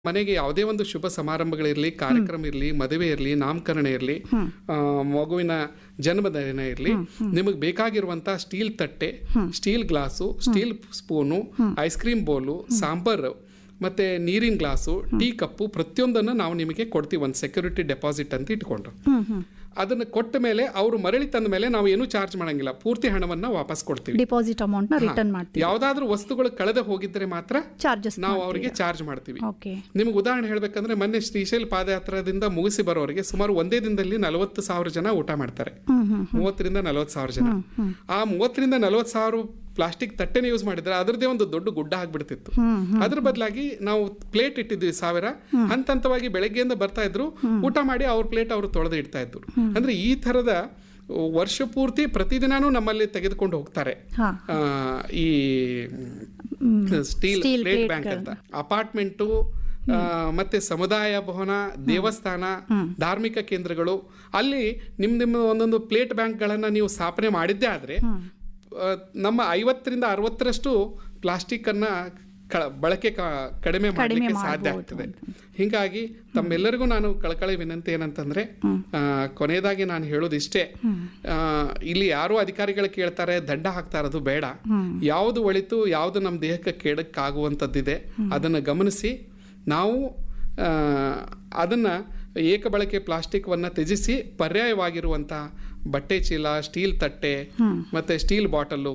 ಮನೆಗೆ ಯಾವುದೇ ಒಂದು ಶುಭ ಸಮಾರಂಭಗಳಿರಲಿ, ಕಾರ್ಯಕ್ರಮ ಇರಲಿ, ಮದುವೆ ಇರಲಿ, ನಾಮಕರಣ ಇರಲಿ, ಮಗುವಿನ ಜನ್ಮದಿನ ಇರಲಿ, ನಿಮಗೆ ಬೇಕಾಗಿರುವಂಥ ಸ್ಟೀಲ್ ತಟ್ಟೆ, steel glass, steel spoon, ice cream bowl, sambar ಮತ್ತು ನೀರಿನ ಗ್ಲಾಸು, ಟೀ ಕಪ್ಪು ಪ್ರತಿಯೊಂದನ್ನು ನಾವು ನಿಮಗೆ ಕೊಡ್ತೀವಿ. ಒಂದು ಸೆಕ್ಯೂರಿಟಿ ಡೆಪಾಸಿಟ್ ಅಂತ ಇಟ್ಕೊಂಡು ಅದನ್ನು ಕೊಟ್ಟ ಮೇಲೆ ಅವರು ಮರಳಿ ತಂದ ಮೇಲೆ ನಾವು ಏನೂ ಚಾರ್ಜ್ ಮಾಡಂಗಿಲ್ಲ, ಪೂರ್ತಿ ಹಣವನ್ನು ವಾಪಸ್ ಕೊಡ್ತೀವಿ. ಡಿಪಾಸಿಟ್ ಅಮೌಂಟ್ ರಿಟರ್ನ್ ಮಾಡ್ತೀವಿ. ಯಾವುದಾದ್ರೂ ವಸ್ತುಗಳು ಕಳೆದು ಹೋಗಿದ್ರೆ ಮಾತ್ರ ಚಾರ್ಜಸ್ ನಾವು ಅವರಿಗೆ ಚಾರ್ಜ್ ಮಾಡ್ತೀವಿ. ನಿಮ್ಗೆ ಉದಾಹರಣೆ ಹೇಳ್ಬೇಕಂದ್ರೆ, ಮೊನ್ನೆ ಶ್ರೀಶೈಲ ಪಾದಯಾತ್ರದಿಂದ ಮುಗಿಸಿ ಬರೋರಿಗೆ ಸುಮಾರು ಒಂದೇ ದಿನದಲ್ಲಿ 40,000 ಜನ ಊಟ ಮಾಡ್ತಾರೆ. 30,000 ರಿಂದ 40,000 ಜನ. ಆ 30,000 ರಿಂದ 40,000 ಪ್ಲಾಸ್ಟಿಕ್ ತಟ್ಟೆನ ಯೂಸ್ ಮಾಡಿದ್ರೆ ಅದರದೇ ಒಂದು ದೊಡ್ಡ ಗುಡ್ಡ ಆಗ್ಬಿಡ್ತಿತ್ತು. ಅದ್ರ ಬದಲಾಗಿ ನಾವು ಪ್ಲೇಟ್ ಇಟ್ಟಿದ್ವಿ 1000. ಹಂತ ಹಂತವಾಗಿ ಬೆಳಗ್ಗೆಯಿಂದ ಬರ್ತಾ ಇದ್ರು, ಊಟ ಮಾಡಿ ಅವ್ರ ಪ್ಲೇಟ್ ಅವರು ತೊಳೆದು ಇಡ್ತಾ ಇದ್ರು. ಅಂದ್ರೆ ಈ ತರದ ವರ್ಷ ಪೂರ್ತಿ ಪ್ರತಿದಿನಾನು ನಮ್ಮಲ್ಲಿ ತೆಗೆದುಕೊಂಡು ಹೋಗ್ತಾರೆ ಈ ಸ್ಟೀಲ್ ಪ್ಲೇಟ್ ಬ್ಯಾಂಕ್ ಅಂತ. ಅಪಾರ್ಟ್ಮೆಂಟು ಮತ್ತೆ ಸಮುದಾಯ ಭವನ, ದೇವಸ್ಥಾನ, ಧಾರ್ಮಿಕ ಕೇಂದ್ರಗಳು, ಅಲ್ಲಿ ನಿಮ್ಮ ಒಂದೊಂದು ಪ್ಲೇಟ್ ಬ್ಯಾಂಕ್ಗಳನ್ನು ನೀವು ಸ್ಥಾಪನೆ ಮಾಡಿದ್ದೇ ಆದ್ರೆ ನಮ್ಮ 50 ರಿಂದ 60% ಪ್ಲಾಸ್ಟಿಕ್ ಅನ್ನ ಬಳಕೆ ಕಡಿಮೆ ಮಾಡಲಿಕ್ಕೆ ಸಾಧ್ಯ ಆಗ್ತದೆ. ಹೀಗಾಗಿ ತಮ್ಮೆಲ್ಲರಿಗೂ ನಾನು ಕಳಕಳಿ ವಿನಂತಿ ಏನಂತಂದ್ರೆ, ಕೊನೆಯದಾಗಿ ನಾನು ಹೇಳೋದಿಷ್ಟೇ, ಇಲ್ಲಿ ಯಾರು ಅಧಿಕಾರಿಗಳು ಕೇಳ್ತಾರೆ ದಂಡ ಹಾಕ್ತಾ ಇರೋದು ಬೇಡ. ಯಾವುದು ಒಳಿತು, ಯಾವುದು ನಮ್ಮ ದೇಹಕ್ಕೆ ಕೆಡಕ್ಕಾಗುವಂಥದ್ದಿದೆ ಅದನ್ನು ಗಮನಿಸಿ ನಾವು ಅದನ್ನು ಏಕ ಬಳಕೆ ಪ್ಲಾಸ್ಟಿಕ್ವನ್ನು ತ್ಯಜಿಸಿ ಪರ್ಯಾಯವಾಗಿರುವಂಥ ಬಟ್ಟೆ ಚೀಲ, ಸ್ಟೀಲ್ ತಟ್ಟೆ ಮತ್ತು ಸ್ಟೀಲ್ ಬಾಟಲು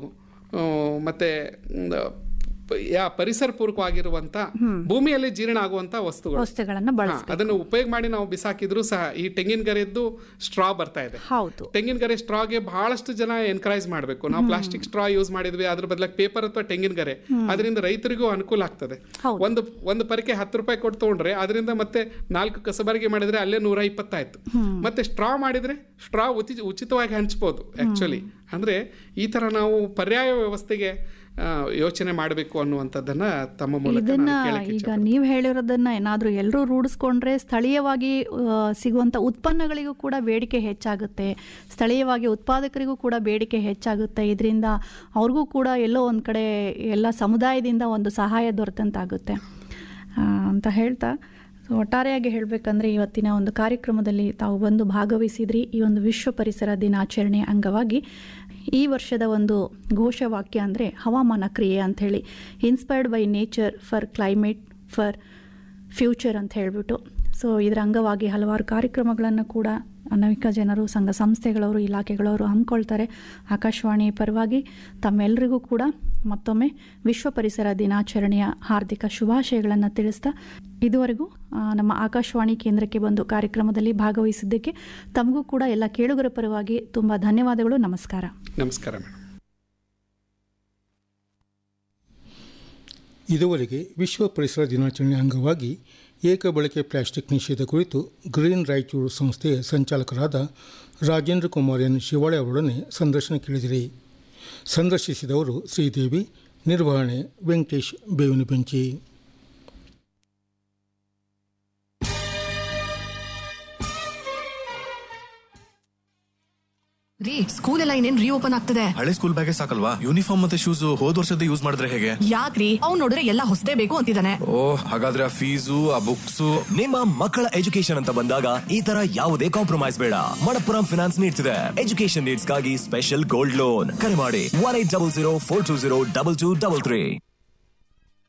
ಮತ್ತು ಪರಿಸರ ಪೂರ್ವಕವಾಗಿರುವಂತ ಭೂಮಿಯಲ್ಲಿ ಜೀರ್ಣ ಆಗುವಂತ ವಸ್ತುಗಳನ್ನು ಅದನ್ನು ಉಪಯೋಗ ಮಾಡಿ ನಾವು ಬಿಸಾಕಿದ್ರು ಸಹ ಈ ತೆಂಗಿನ ಗರೆದ್ದು ಸ್ಟ್ರಾ ಬರ್ತಾ ಇದೆ. ತೆಂಗಿನ ಗರೆ ಸ್ಟ್ರಾಗೆ ಬಹಳಷ್ಟು ಜನ ಎನ್ಕರೇಜ್ ಮಾಡಬೇಕು. ನಾವು ಪ್ಲಾಸ್ಟಿಕ್ ಸ್ಟ್ರಾ ಯೂಸ್ ಮಾಡಿದ್ವಿ, ಅದ್ರ ಬದಲಾಗಿ ಪೇಪರ್ ಅಥವಾ ತೆಂಗಿನ ಗರೆ, ಅದರಿಂದ ರೈತರಿಗೂ ಅನುಕೂಲ ಆಗ್ತದೆ. ಒಂದು ಪರಿಕೆ 10 ರೂಪಾಯಿ ಕೊಟ್ಟು ತಗೊಂಡ್ರೆ ಅದರಿಂದ ಮತ್ತೆ 4 ಕಸಬಾರಿಗೆ ಮಾಡಿದ್ರೆ ಅಲ್ಲೇ 120 ಆಯ್ತು. ಮತ್ತೆ ಸ್ಟ್ರಾ ಮಾಡಿದ್ರೆ ಸ್ಟ್ರಾ ಉಚಿತವಾಗಿ ಹಂಚ್ಬೋದು. ಆಕ್ಚುಲಿ ಅಂದ್ರೆ ಈ ತರ ನಾವು ಪರ್ಯಾಯ ವ್ಯವಸ್ಥೆಗೆ ಯೋಚನೆ ಮಾಡಬೇಕು ಅನ್ನುವಂಥದ್ದನ್ನ ತಮ್ಮ ಮೂಲಕ ಈಗ ನೀವು ಹೇಳಿರೋದನ್ನ ಏನಾದರೂ ಎಲ್ಲರೂ ರೂಢಿಸ್ಕೊಂಡ್ರೆ ಸ್ಥಳೀಯವಾಗಿ ಸಿಗುವಂಥ ಉತ್ಪನ್ನಗಳಿಗೂ ಕೂಡ ಬೇಡಿಕೆ ಹೆಚ್ಚಾಗುತ್ತೆ, ಸ್ಥಳೀಯವಾಗಿ ಉತ್ಪಾದಕರಿಗೂ ಕೂಡ ಬೇಡಿಕೆ ಹೆಚ್ಚಾಗುತ್ತೆ. ಇದರಿಂದ ಅವ್ರಿಗೂ ಕೂಡ ಎಲ್ಲೋ ಒಂದು ಕಡೆ ಎಲ್ಲ ಸಮುದಾಯದಿಂದ ಒಂದು ಸಹಾಯ ದೊರೆತಂತಾಗುತ್ತೆ ಅಂತ ಹೇಳ್ತಾ, ಒಟ್ಟಾರೆಯಾಗಿ ಹೇಳಬೇಕಂದ್ರೆ ಇವತ್ತಿನ ಒಂದು ಕಾರ್ಯಕ್ರಮದಲ್ಲಿ ತಾವು ಬಂದು ಭಾಗವಹಿಸಿದ್ರಿ. ಈ ಒಂದು ವಿಶ್ವ ಪರಿಸರ ದಿನಾಚರಣೆ ಅಂಗವಾಗಿ ಈ ವರ್ಷದ ಒಂದು ಘೋಷವಾಕ್ಯ ಅಂದರೆ ಹವಾಮಾನ ಕ್ರಿಯೆ ಅಂಥೇಳಿ, inspired by nature for climate for future ಅಂತ ಹೇಳಿಬಿಟ್ಟು. ಸೊ ಇದರ ಅಂಗವಾಗಿ ಹಲವಾರು ಕಾರ್ಯಕ್ರಮಗಳನ್ನು ಕೂಡ ಅನೇಕ ಜನರು, ಸಂಘ ಸಂಸ್ಥೆಗಳವರು, ಇಲಾಖೆಗಳವರು ಹಮ್ಮಿಕೊಳ್ತಾರೆ. ಆಕಾಶವಾಣಿ ಪರವಾಗಿ ತಮ್ಮೆಲ್ಲರಿಗೂ ಕೂಡ ಮತ್ತೊಮ್ಮೆ ವಿಶ್ವ ಪರಿಸರ ದಿನಾಚರಣೆಯ ಹಾರ್ದಿಕ ಶುಭಾಶಯಗಳನ್ನು ತಿಳಿಸ್ತಾ, ಇದುವರೆಗೂ ನಮ್ಮ ಆಕಾಶವಾಣಿ ಕೇಂದ್ರಕ್ಕೆ ಬಂದು ಕಾರ್ಯಕ್ರಮದಲ್ಲಿ ಭಾಗವಹಿಸಿದ್ದಕ್ಕೆ ತಮಗೂ ಕೂಡ ಎಲ್ಲ ಕೇಳುಗರ ಪರವಾಗಿ ತುಂಬ ಧನ್ಯವಾದಗಳು. ನಮಸ್ಕಾರ. ನಮಸ್ಕಾರ ಮೇಡಮ್. ಇದುವರೆಗೆ ವಿಶ್ವ ಪರಿಸರ ದಿನಾಚರಣೆ ಅಂಗವಾಗಿ ಏಕ ಬಳಕೆ ಪ್ಲಾಸ್ಟಿಕ್ ನಿಷೇಧ ಕುರಿತು ಗ್ರೀನ್ ರಾಯಚೂರು ಸಂಸ್ಥೆಯ ಸಂಚಾಲಕರಾದ ರಾಜೇಂದ್ರ ಕುಮಾರ್ ಎನ್ ಶಿವಾಳೆ ಅವರೊಡನೆ ಸಂದರ್ಶನ ಕೇಳಿದಿರಿ. ಸಂದರ್ಶಿಸಿದವರು ಶ್ರೀದೇವಿ. ನಿರ್ವಹಣೆ ವೆಂಕಟೇಶ್ ಬೇವಿನ ಬೆಂಚಿ. ಸ್ಕೂಲ್ ಎಲ್ಲ ಇನ್ನೇನ್ ರೀಓಪನ್ ಆಗ್ತದೆ. ಹಳೆ ಸ್ಕೂಲ್ ಬ್ಯಾಗೇ ಸಾಕಲ್ವಾ? ಯೂನಿಫಾರ್ಮ್ ಮತ್ತೆ ಶೂಸ್ ಹೋದ್ ವರ್ಷದ ಯೂಸ್ ಮಾಡಿದ್ರೆ ಹೇಗೆ? ಯಾಕ್ರಿ, ಅವ್ನು ನೋಡಿದ್ರೆ ಎಲ್ಲ ಹೊಸದೇ ಬೇಕು ಅಂತಿದ್ದಾನೆ. ಹಾಗಾದ್ರೆ ಆ ಫೀಸು, ಆ ಬುಕ್ಸ್. ನಿಮ್ಮ ಮಕ್ಕಳ ಎಜುಕೇಶನ್ ಅಂತ ಬಂದಾಗ ಈ ತರ ಯಾವುದೇ ಕಾಂಪ್ರಮೈಸ್ ಬೇಡ. ಮಣಪ್ಪುರಂ ಫಿನಾನ್ಸ್ ನೀಡ್ತಿದೆ ಎಜುಕೇಶನ್ ನೀಡ್ಸ್ ಗಾಗಿ ಸ್ಪೆಷಲ್ ಗೋಲ್ಡ್ ಲೋನ್. ಕರೆ ಮಾಡಿ 1800 420 2233.